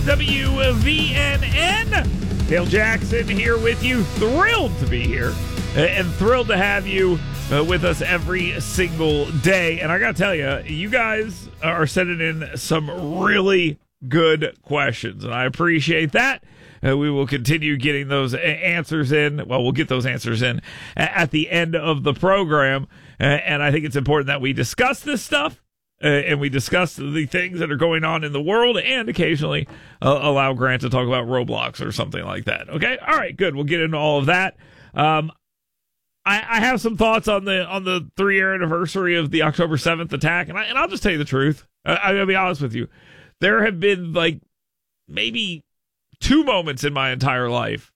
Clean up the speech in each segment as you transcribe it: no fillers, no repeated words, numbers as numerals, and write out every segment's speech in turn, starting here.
WVNN. Dale Jackson here with you. Thrilled to be here and thrilled to have you with us every single day. And I got to tell you, you guys are sending in some really good questions, and I appreciate that. We will continue getting those answers in. Well, we'll get those answers in at the end of the program. And I think it's important that we discuss this stuff and we discuss the things that are going on in the world and occasionally allow Grant to talk about Roblox or something like that. Okay? All right, good. We'll get into all of that. I have some thoughts on the 3-year anniversary of the October 7th attack, and I'll just tell you the truth. I'll be honest with you. There have been like maybe 2 moments in my entire life,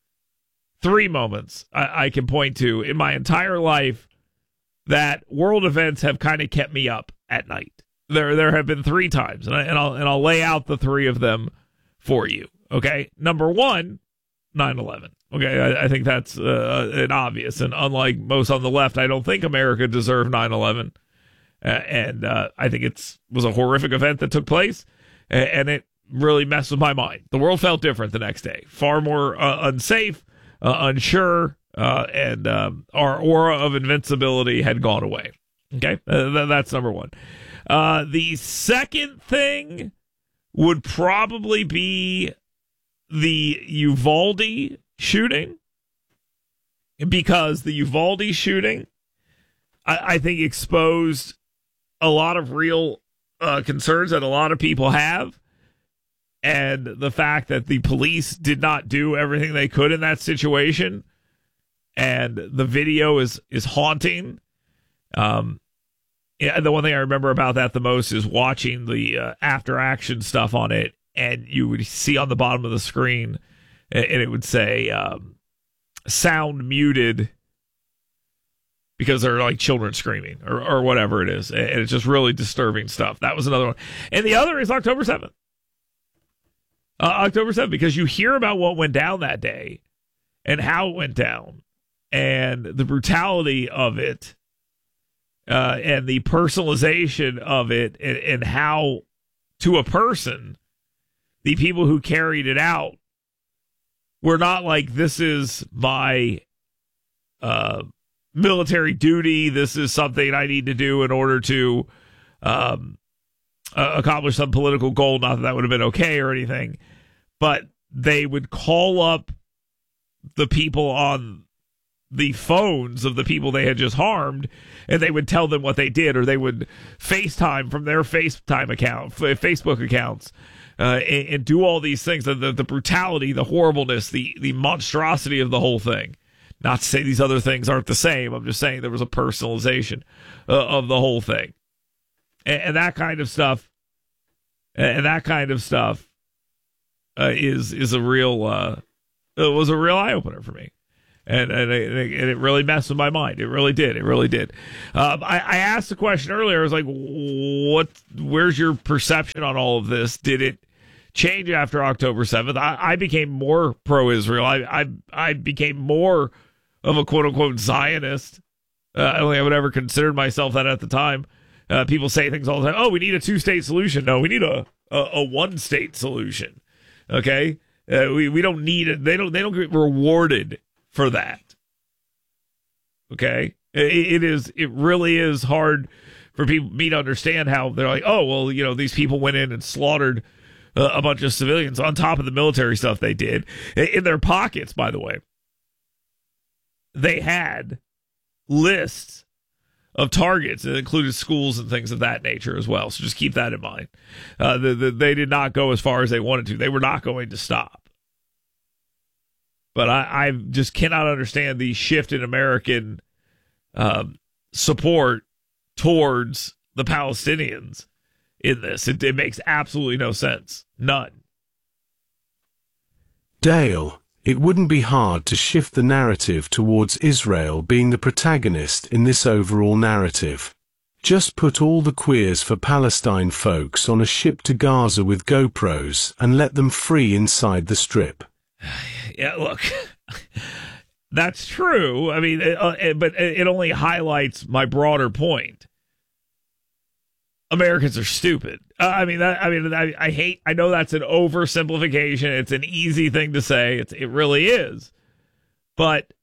3 moments I can point to in my entire life that world events have kind of kept me up at night. There have been 3 times, and I'll lay out the 3 of them for you. Okay, number 1, 9/11. Okay, I think that's an obvious, and unlike most on the left, I don't think America deserved 9/11, and I think it was a horrific event that took place, and it really messed with my mind. The world felt different the next day, far more unsafe, unsure, and our aura of invincibility had gone away. Okay, that's number 1. The second thing would probably be the Uvalde shooting, because the Uvalde shooting, I think, exposed a lot of real concerns that a lot of people have. And the fact that the police did not do everything they could in that situation, and the video is haunting. Yeah, the one thing I remember about that the most is watching the after action stuff on it, and you would see on the bottom of the screen, and it would say sound muted because they're like children screaming or whatever it is, and it's just really disturbing stuff. That was another one, and the other is October 7th. October 7th, because you hear about what went down that day and how it went down and the brutality of it and the personalization of it and how, to a person, the people who carried it out were not like, this is my military duty, this is something I need to do in order to accomplish some political goal. Not that would have been okay or anything, but they would call up the people on the phones of the people they had just harmed, and they would tell them what they did, or they would FaceTime from their Facebook accounts, and do all these things. The brutality, the horribleness, the monstrosity of the whole thing. Not to say these other things aren't the same. I'm just saying there was a personalization of the whole thing. And that kind of stuff, is a real it was a real eye opener for me, and it really messed with my mind. It really did. I asked the question earlier. I was like, where's your perception on all of this? Did it change after October 7th? I became more pro-Israel. I became more of a quote unquote Zionist. I don't think I would ever considered myself that at the time. People say things all the time. Oh, we need a 2-state solution. No, we need a 1-state solution. Okay, we don't need it. They don't get rewarded for that. Okay, it really is hard for me to understand how they're like, oh well, these people went in and slaughtered a bunch of civilians on top of the military stuff they did in their pockets. By the way, they had lists of targets that included schools and things of that nature as well. So just keep that in mind. They did not go as far as they wanted to. They were not going to stop. But I just cannot understand the shift in American support towards the Palestinians in this. It makes absolutely no sense. None. Dale, it wouldn't be hard to shift the narrative towards Israel being the protagonist in this overall narrative. Just put all the Queers for Palestine folks on a ship to Gaza with GoPros and let them free inside the Strip. Yeah, look, that's true. I mean, but it only highlights my broader point. Americans are stupid. I know that's an oversimplification. It's an easy thing to say. It really is. But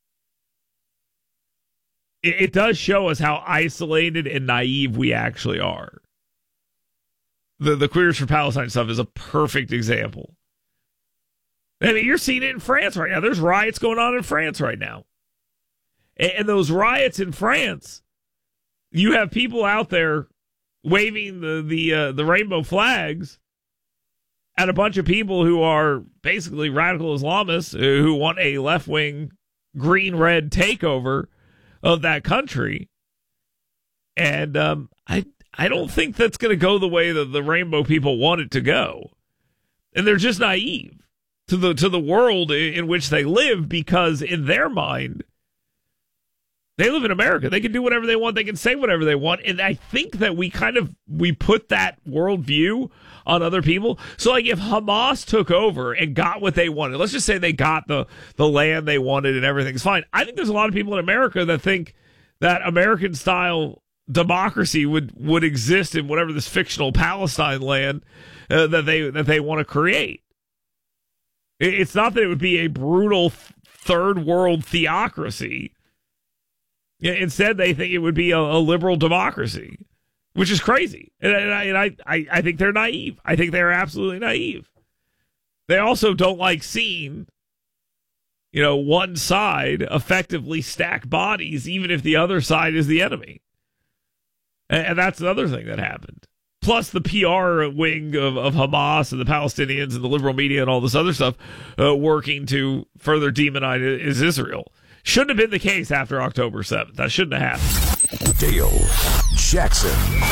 it does show us how isolated and naive we actually are. The Queers for Palestine stuff is a perfect example. I mean, you're seeing it in France right now. There's riots going on in France right now. And those riots in France, you have people out there waving the rainbow flags at a bunch of people who are basically radical Islamists who want a left-wing green-red takeover of that country. And I don't think that's going to go the way that the rainbow people want it to go. And they're just naive to the world in which they live, because in their mind, they live in America. They can do whatever they want. They can say whatever they want. And I think that we put that worldview on other people. So like if Hamas took over and got what they wanted, let's just say they got the land they wanted and everything's fine. I think there's a lot of people in America that think that American style democracy would exist in whatever this fictional Palestine land that they want to create. It's not that it would be a brutal third world theocracy. Instead, they think it would be a liberal democracy, which is crazy. And I think they're naive. I think they're absolutely naive. They also don't like seeing, one side effectively stack bodies, even if the other side is the enemy. And that's another thing that happened. Plus the PR wing of Hamas and the Palestinians and the liberal media and all this other stuff working to further demonize Israel. Shouldn't have been the case after October 7th. That shouldn't have happened. Dale Jackson.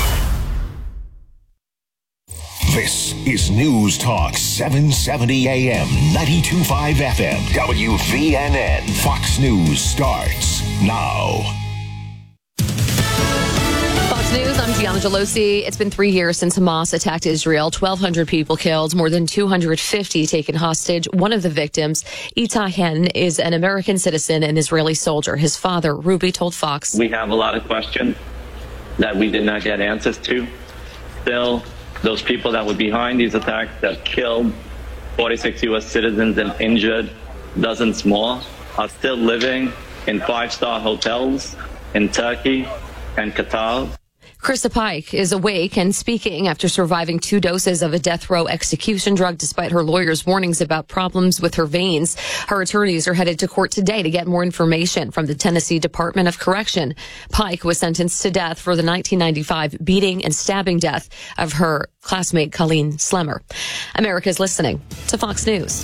This is News Talk 770 AM, 92.5 FM, WVNN. Fox News starts now. News, I'm Gianna Gelosi. It's been 3 years since Hamas attacked Israel. 1,200 people killed, more than 250 taken hostage. One of the victims, Itai Hen, is an American citizen and Israeli soldier. His father, Ruby, told Fox, "We have a lot of questions that we did not get answers to. Still, those people that were behind these attacks that killed 46 U.S. citizens and injured dozens more are still living in five-star hotels in Turkey and Qatar." Krista Pike is awake and speaking after surviving 2 doses of a death row execution drug despite her lawyer's warnings about problems with her veins. Her attorneys are headed to court today to get more information from the Tennessee Department of Correction. Pike was sentenced to death for the 1995 beating and stabbing death of her classmate Colleen Slemmer. America's listening to Fox News.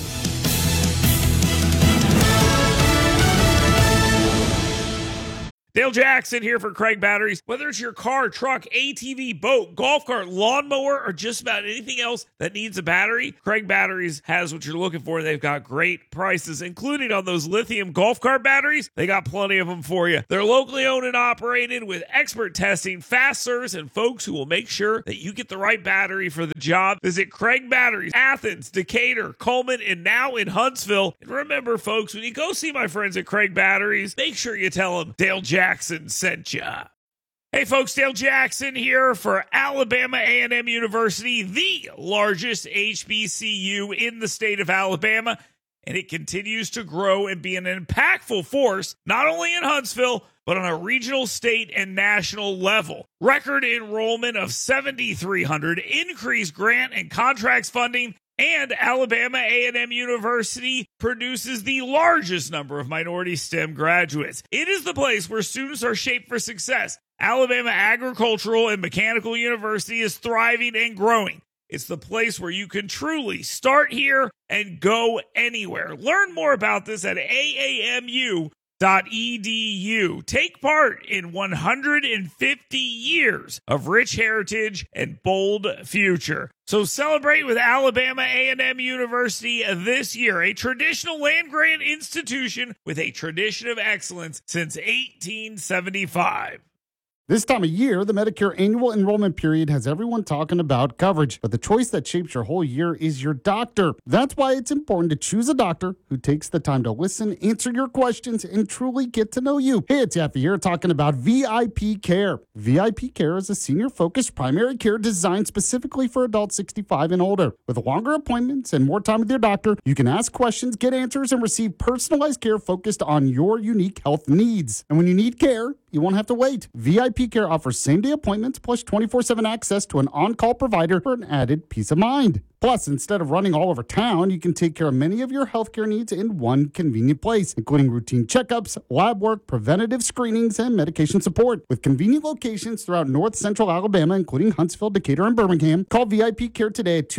Dale Jackson here for Craig Batteries. Whether it's your car, truck, ATV, boat, golf cart, lawnmower, or just about anything else that needs a battery, Craig Batteries has what you're looking for. They've got great prices, including on those lithium golf cart batteries. They got plenty of them for you. They're locally owned and operated with expert testing, fast service, and folks who will make sure that you get the right battery for the job. Visit Craig Batteries, Athens, Decatur, Coleman, and now in Huntsville. And remember, folks, when you go see my friends at Craig Batteries, make sure you tell them Dale Jackson sent ya. Hey folks, Dale Jackson here for Alabama A&M University, the largest HBCU in the state of Alabama, and it continues to grow and be an impactful force, not only in Huntsville, but on a regional, state, and national level. Record enrollment of 7,300, increased grant and contracts funding, and Alabama A&M University produces the largest number of minority STEM graduates. It is the place where students are shaped for success. Alabama Agricultural and Mechanical University is thriving and growing. It's the place where you can truly start here and go anywhere. Learn more about this at AAMU.edu. Take part in 150 years of rich heritage and bold future. So celebrate with Alabama A&M University this year, a traditional land-grant institution with a tradition of excellence since 1875. This time of year, the Medicare annual enrollment period has everyone talking about coverage, but the choice that shapes your whole year is your doctor. That's why it's important to choose a doctor who takes the time to listen, answer your questions, and truly get to know you. Hey, it's Yaffe here talking about VIP Care. VIP Care is a senior-focused primary care designed specifically for adults 65 and older. With longer appointments and more time with your doctor, you can ask questions, get answers, and receive personalized care focused on your unique health needs. And when you need care, you won't have to wait. VIP Care offers same-day appointments plus 24/7 access to an on-call provider for an added peace of mind. Plus, instead of running all over town, you can take care of many of your healthcare needs in one convenient place, including routine checkups, lab work, preventative screenings, and medication support. With convenient locations throughout North Central Alabama, including Huntsville, Decatur, and Birmingham, call VIP Care today at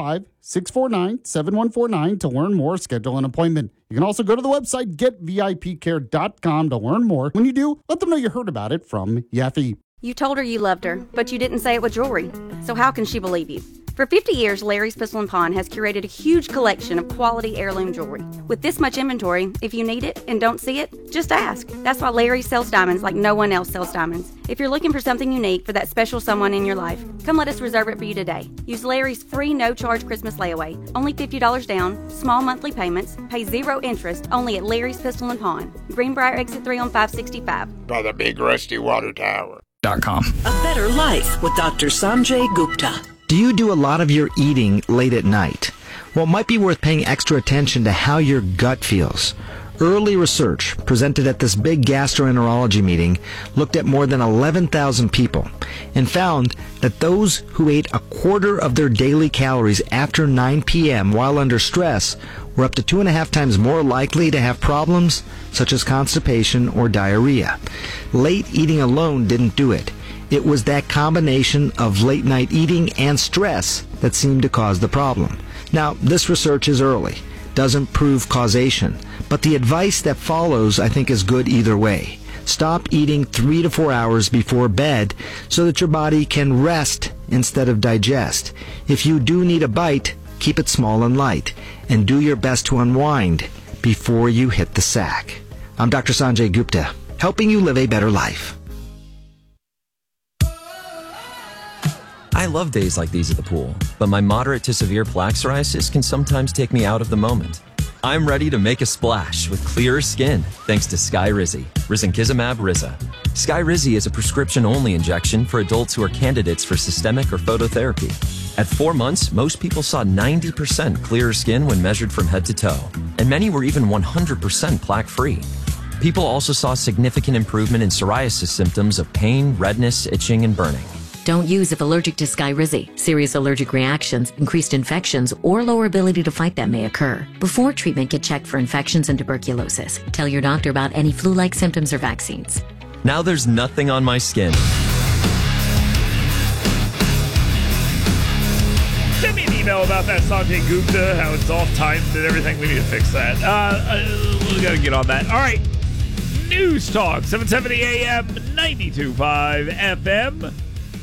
205-649-7149 to learn more, schedule an appointment. You can also go to the website getvipcare.com to learn more. When you do, let them know you heard about it from Yaffe. You told her you loved her, but you didn't say it with jewelry. So how can she believe you? For 50 years, Larry's Pistol and Pawn has curated a huge collection of quality heirloom jewelry. With this much inventory, if you need it and don't see it, just ask. That's why Larry sells diamonds like no one else sells diamonds. If you're looking for something unique for that special someone in your life, come let us reserve it for you today. Use Larry's free no-charge Christmas layaway. Only $50 down, small monthly payments, pay 0 interest, only at Larry's Pistol and Pawn. Greenbrier Exit 3 on 565. By the big rusty water tower. .com. A better life with Dr. Sanjay Gupta. Do you do a lot of your eating late at night? Well, it might be worth paying extra attention to how your gut feels. Early research presented at this big gastroenterology meeting looked at more than 11,000 people and found that those who ate a quarter of their daily calories after 9 p.m. while under stress were up to 2.5 times more likely to have problems such as constipation or diarrhea. Late eating alone didn't do it. It was that combination of late night eating and stress that seemed to cause the problem. Now, this research is early, doesn't prove causation, but the advice that follows I think is good either way. Stop eating 3 to 4 hours before bed so that your body can rest instead of digest. If you do need a bite, keep it small and light, and do your best to unwind before you hit the sack. I'm Dr. Sanjay Gupta, helping you live a better life. I love days like these at the pool, but my moderate to severe plaque psoriasis can sometimes take me out of the moment. I'm ready to make a splash with clearer skin thanks to Skyrizi, risankizumab Riza. Skyrizi is a prescription-only injection for adults who are candidates for systemic or phototherapy. At 4 months, most people saw 90% clearer skin when measured from head to toe, and many were even 100% plaque-free. People also saw significant improvement in psoriasis symptoms of pain, redness, itching, and burning. Don't use if allergic to Skyrizi. Serious allergic reactions, increased infections, or lower ability to fight them may occur. Before treatment, get checked for infections and tuberculosis. Tell your doctor about any flu-like symptoms or vaccines. Now there's nothing on my skin. Send me an email about that Sanjay Gupta, how it's off timed and everything. We need to fix that. We got to get on that. All right. News Talk, 770 AM, 92.5 FM.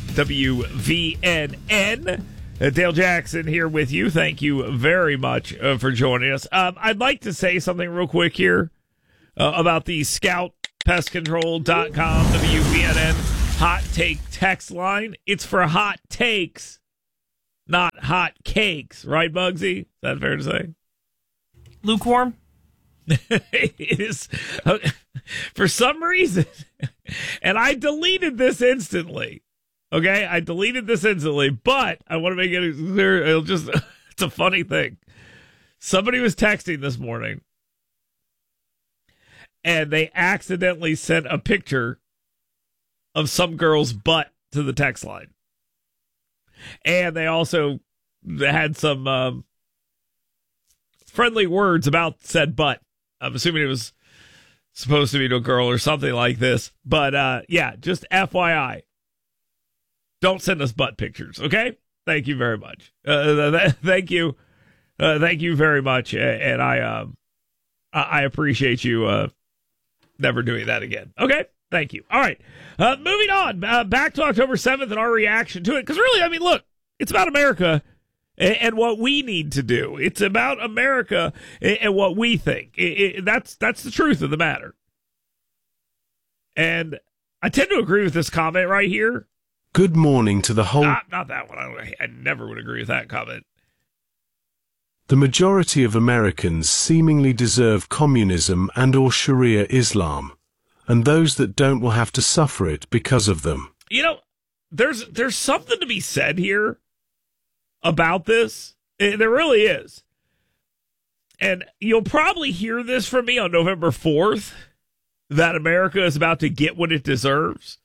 WVNN. Dale Jackson here with you. Thank you very much for joining us. I'd like to say something real quick here about the ScoutPestControl.com WVNN hot take text line. It's for hot takes, not hot cakes. Right, Bugsy? Is that fair to say? Lukewarm? It is. For some reason, and I deleted this instantly. Okay, I deleted this instantly, but I want to make it clear. It's a funny thing. Somebody was texting this morning, and they accidentally sent a picture of some girl's butt to the text line. And they also had some friendly words about said butt. I'm assuming it was supposed to be to a girl or something like this. But, yeah, just FYI. Don't send us butt pictures, okay? Thank you very much. Thank you. Thank you very much. And I appreciate you never doing that again. Okay? Thank you. All right. Moving on. Back to October 7th and our reaction to it. Because really, I mean, look, it's about America and what we need to do. It's about America and what we think. That's the truth of the matter. And I tend to agree with this comment right here. Good morning to the whole... Not that one. I never would agree with that comment. The majority of Americans seemingly deserve communism and or Sharia Islam, and those that don't will have to suffer it because of them. You know, there's something to be said here about this. There really is. And you'll probably hear this from me on November 4th, that America is about to get what it deserves.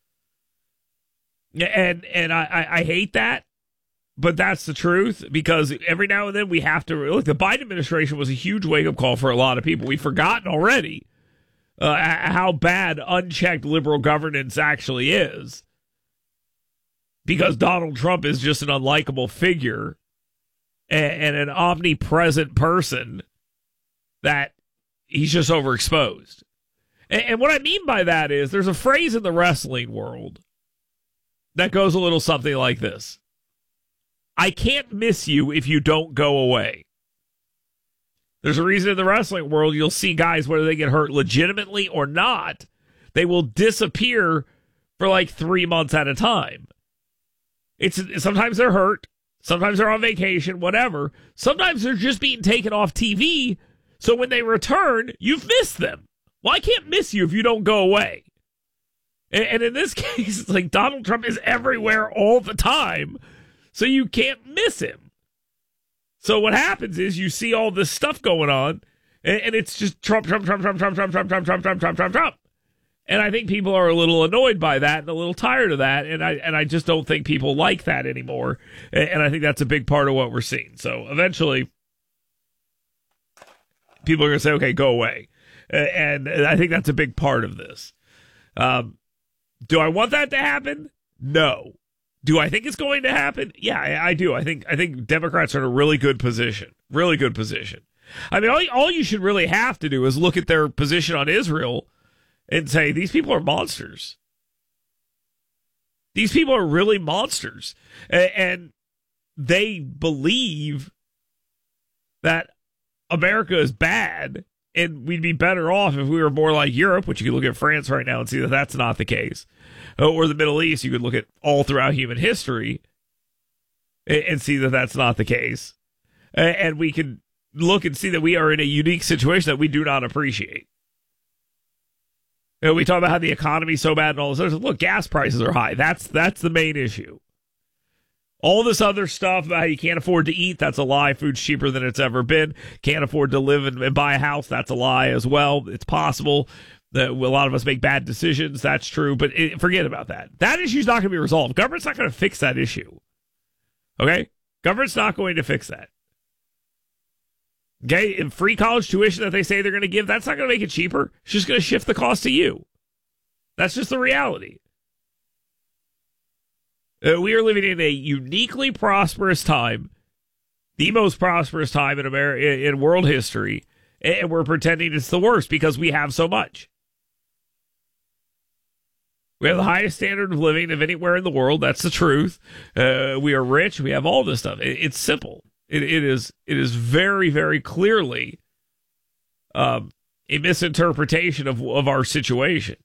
And I hate that. But that's the truth, because every now and then we have to look. The Biden administration was a huge wake-up call for a lot of people. We've forgotten already how bad unchecked liberal governance actually is, because Donald Trump is just an unlikable figure and an omnipresent person that he's just overexposed. And what I mean by that is there's a phrase in the wrestling world that goes a little something like this: I can't miss you if you don't go away. There's a reason in the wrestling world you'll see guys, whether they get hurt legitimately or not, they will disappear for like 3 months at a time. Sometimes they're hurt, sometimes they're on vacation, whatever. Sometimes they're just being taken off TV, so when they return, you've missed them. Well, I can't miss you if you don't go away. And in this case, it's like Donald Trump is everywhere all the time, so you can't miss him. So what happens is you see all this stuff going on, and it's just Trump. And I think people are a little annoyed by that and a little tired of that, and I just don't think people like that anymore. And I think that's a big part of what we're seeing. So eventually, people are going to say, okay, go away. And I think that's a big part of this. Do I want that to happen? No. Do I think it's going to happen? Yeah, I do. I think Democrats are in a really good position. Really good position. I mean, all you should really have to do is look at their position on Israel and say, these people are monsters. These people are really monsters. And they believe that America is bad and we'd be better off if we were more like Europe, which you can look at France right now and see that that's not the case. Or the Middle East, you could look at all throughout human history and see that that's not the case. And we can look and see that we are in a unique situation that we do not appreciate. We talk about how the economy is so bad and all this other stuff. Look, gas prices are high. That's the main issue. All this other stuff about how you can't afford to eat, that's a lie. Food's cheaper than it's ever been. Can't afford to live and buy a house, that's a lie as well. It's possible that a lot of us make bad decisions, that's true, but forget about that. That issue's not going to be resolved. Government's not going to fix that issue. Okay? Government's not going to fix that. Okay? And free college tuition that they say they're going to give, that's not going to make it cheaper. It's just going to shift the cost to you. That's just the reality. We are living in a uniquely prosperous time, the most prosperous time in America, in world history, and we're pretending it's the worst because we have so much. We have the highest standard of living of anywhere in the world. That's the truth. We are rich. We have all this stuff. It's simple. It is very, very clearly a misinterpretation of our situation.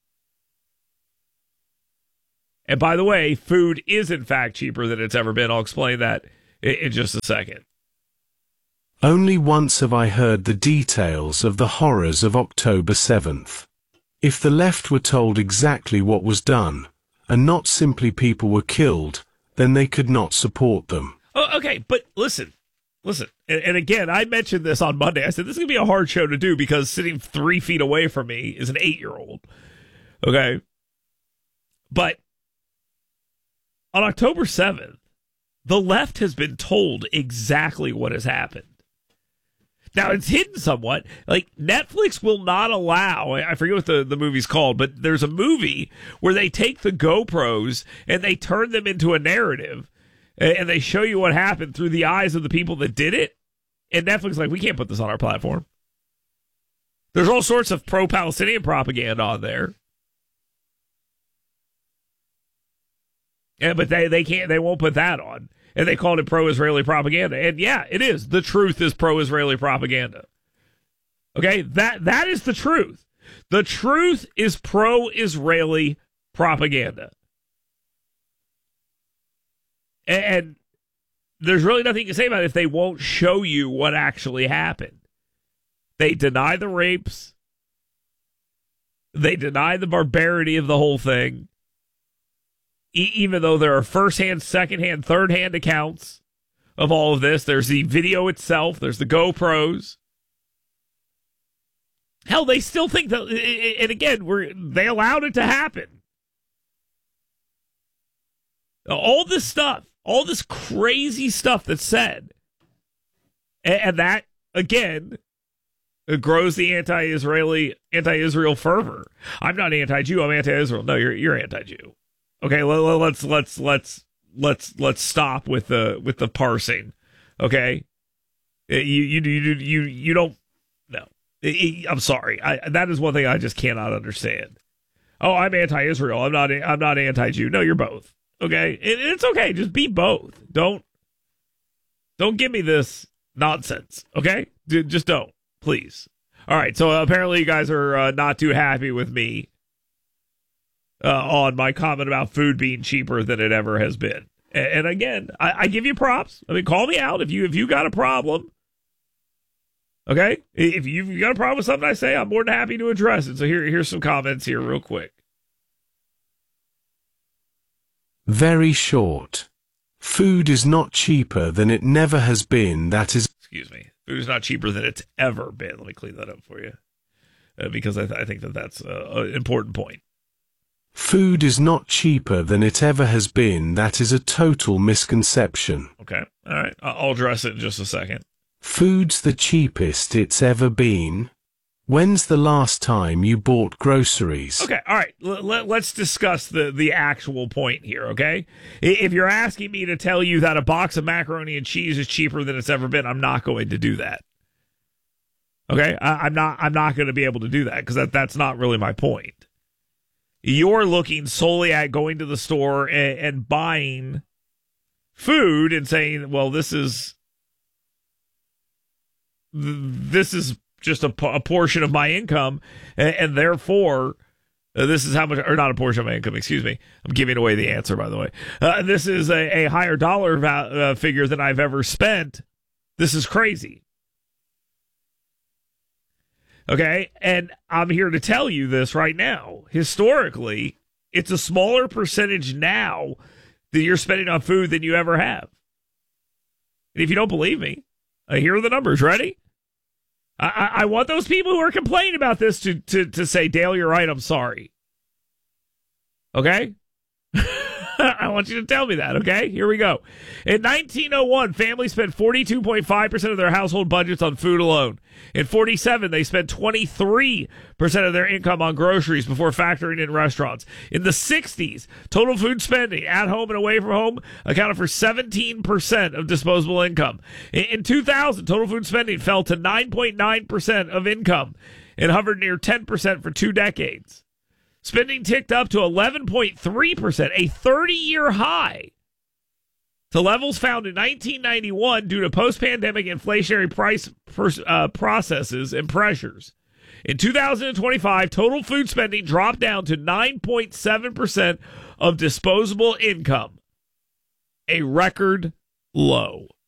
And by the way, food is in fact cheaper than it's ever been. I'll explain that in just a second. Only once have I heard the details of the horrors of October 7th. If the left were told exactly what was done, and not simply people were killed, then they could not support them. Oh, okay, but listen. And again, I mentioned this on Monday. I said, this is going to be a hard show to do because sitting 3 feet away from me is an 8-year-old. Okay? But on October 7th, the left has been told exactly what has happened. Now, it's hidden somewhat. Like, Netflix will not allow, I forget what the movie's called, but there's a movie where they take the GoPros and they turn them into a narrative, and they show you what happened through the eyes of the people that did it. And Netflix is like, we can't put this on our platform. There's all sorts of pro-Palestinian propaganda on there. Yeah, but they can't. They won't put that on, and they called it pro-Israeli propaganda. And yeah, it is. The truth is pro-Israeli propaganda. Okay, that is the truth. The truth is pro-Israeli propaganda. And there's really nothing to say about it if they won't show you what actually happened. They deny the rapes. They deny the barbarity of the whole thing. Even though there are first-hand, second-hand, third-hand accounts of all of this. There's the video itself. There's the GoPros. Hell, they still think that, and again, they allowed it to happen. All this stuff, all this crazy stuff that's said, and that, again, grows the anti-Israel fervor. I'm not anti-Jew. I'm anti-Israel. No, you're anti-Jew. Okay, let's stop with the parsing. Okay, you don't. No, I'm sorry. That is one thing I just cannot understand. Oh, I'm anti-Israel. I'm not anti-Jew. No, you're both. Okay, it's okay. Just be both. Don't give me this nonsense. Okay, just don't, please. All right. So apparently you guys are not too happy with me on my comment about food being cheaper than it ever has been. And again, I give you props. I mean, call me out if you got a problem. Okay, if you've got a problem with something I say, I'm more than happy to address it. So here's some comments here real quick. Very short. Food is not cheaper than it never has been. That is... Excuse me. Food is not cheaper than it's ever been. Let me clean that up for you. Because I think that's an important point. Food is not cheaper than it ever has been. That is a total misconception. Okay. All right. I'll address it in just a second. Food's the cheapest it's ever been. When's the last time you bought groceries? Okay, all right. Let's discuss the actual point here, okay? If you're asking me to tell you that a box of macaroni and cheese is cheaper than it's ever been, I'm not going to do that. Okay? I'm not going to be able to do that because that's not really my point. You're looking solely at going to the store and buying food and saying, well, this is just a portion of my income, and therefore, this is how much, or not a portion of my income, excuse me. I'm giving away the answer, by the way. This is a higher dollar figure than I've ever spent. This is crazy. Okay, and I'm here to tell you this right now. Historically, it's a smaller percentage now that you're spending on food than you ever have. And if you don't believe me, here are the numbers. Ready? I want those people who are complaining about this to say, Dale, you're right, I'm sorry. Okay? I want you to tell me that, okay? Here we go. In 1901, families spent 42.5% of their household budgets on food alone. In 47, they spent 23% of their income on groceries before factoring in restaurants. In the 60s, total food spending at home and away from home accounted for 17% of disposable income. In 2000, total food spending fell to 9.9% of income and hovered near 10% for 2 decades. Spending ticked up to 11.3%, a 30-year high, to levels found in 1991 due to post-pandemic inflationary price processes and pressures. In 2025, total food spending dropped down to 9.7% of disposable income, a record low.